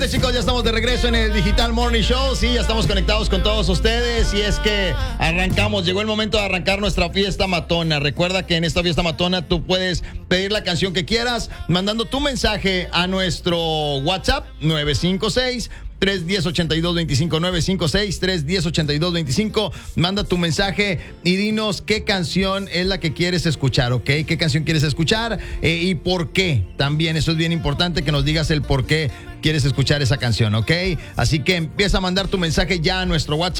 Excelente, chicos, ya estamos de regreso en el Digital Morning Show. Sí, ya estamos conectados con todos ustedes y es que arrancamos, llegó el momento de arrancar nuestra fiesta matona. Recuerda que en esta fiesta matona tú puedes pedir la canción que quieras mandando tu mensaje a nuestro WhatsApp 956 310-8225, 956-310-8225. Manda tu mensaje y dinos qué canción es la que quieres escuchar, ¿ok? ¿Qué canción quieres escuchar y por qué? También eso es bien importante, que nos digas el por qué quieres escuchar esa canción, ¿ok? Así que empieza a mandar tu mensaje ya a nuestro WhatsApp.